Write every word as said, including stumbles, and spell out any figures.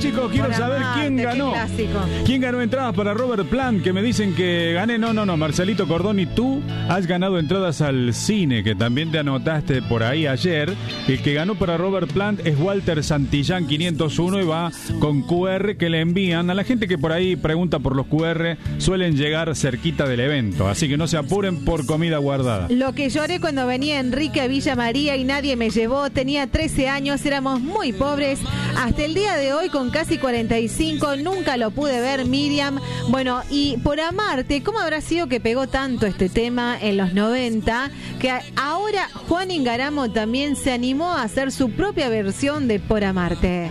chicos, quiero Por saber amarte, quién qué ganó. clásico. ¿Quién ganó entradas para Robert Plant? Que me dicen que gané. No, no, no, Marcelito Cordoni, tú has ganado entradas al cine, que también te anotaste por ahí ayer. El que ganó para Robert Plant es Walter Santillán quinientos uno y va con Q R que le envían. A la gente que por ahí pregunta por los Q R suelen llegar cerquita del evento, así que no se apuren por comida guardada. Lo que lloré cuando venía Enrique a Villa María y nadie me llevó, tenía trece años, éramos muy pobres. Hasta el día de hoy, con casi cuarenta y cinco, nunca lo pude ver, Miriam. Bueno, y Por Amarte, ¿cómo habrá sido que pegó tanto este tema en los noventa? Que ahora Juan Ingaramo también se animó a hacer su propia versión de Por Amarte.